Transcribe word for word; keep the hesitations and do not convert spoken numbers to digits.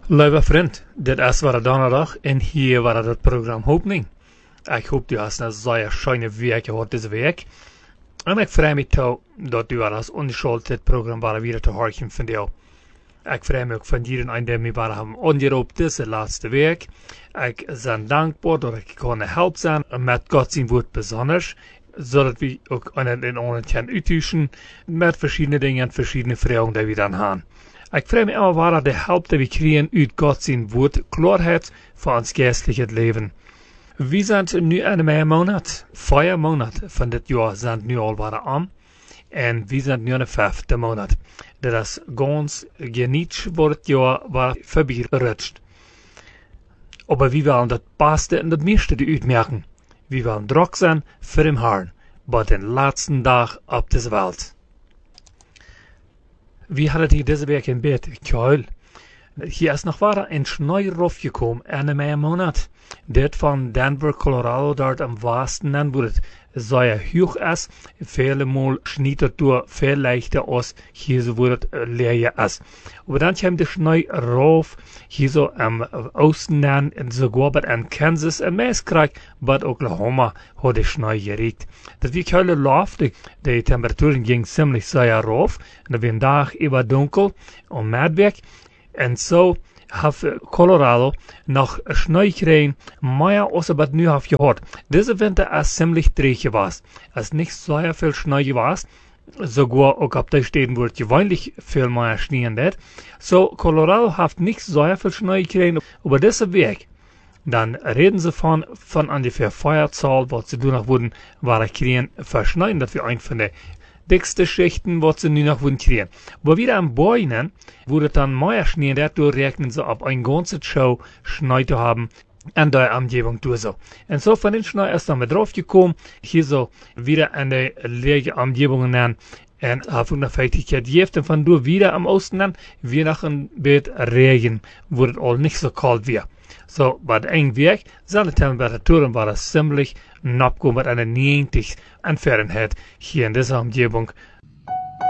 Lieve vriend, dit is weer donderdag en hier was het programma Hoopning. Ik hoop u hast een zeer schöne week gehad deze week. En ik vrij me toe dat u als ongeschuld dit programma weer te horen van jou. Ik vrij me ook van iedereen een die me waren hebben ongeroepen deze laatste week. Ik ben dankbaar dat ik kon helpen zijn met God zijn woord besonders. Zodat we ook in ons kunnen uittussen met verschillende dingen en verschillende vragen die we dan hebben. Ik vraag me immer waar de help die we krijgen uit God zijn woord klaarheid voor ons geestelijk leven. We zijn nu in de maand, vier maanden van dit jaar zijn nu al waren aan. En we zijn nu in de vijfde maand. Dat is ganz geniet voor het jaar waar voorbij gerutscht. Maar we willen dat beste en dat meeste uitmerken. We willen druk zijn voor hem Herrn, bij den laatste dag op deze wereld. We hadden hier deze week in bed, Kjol. Hier is nog waar een sneeuwruf gekomen in de mei maand. Dit van Denver, Colorado, daar am westen aan, wo het zeer hoog is. Vele mal schneeit het door veel leichter als hier zo wo het leer is. Maar dan komt de sneeuwruf hier zo am oosten aan, en sogar bij in Kansas en meestal bij Oklahoma had de sneeuw gericht. Dat wie heel loftig. De temperaturen gingen ziemlich zeer rauf. En het was dag über donker en middag. En zo heeft Colorado nog sneeuw gekregen, meer als wat nu heeft gehad. Deze winter is ziemlich dreig geweest. Es is niet zo veel sneeuw geweest. Sogar ook op de steden wordt gewöhnlich veel meer sneeuw dat. So, Colorado heeft niet zo veel sneeuw gekregen over deze week. Dan reden ze van, van ongeveer vierzaal, wat ze toen nog worden, waren kriegen verschneien. Dat we een van de dickste Schichten, wat sie nu noch wollen kriegen. Aber wieder am Bäunen, wo das dann mehr Schnee, dadurch rechnen sie ab ein ganzes Show Schnee zu haben, an der Umgebung durch so. Und so von den Schnee ist dann mit drauf gekommen, hier so wieder an der leere Umgebung an, und auf eine Fähigkeit gibt, und von dort wieder am Osten an, wir nach ein Bild Regen, wo das all nicht so kalt wird. So, bei der einen Weg, seine Temperaturen waren ziemlich knapp mit einer neunzig Entfernung hier in dieser Umgebung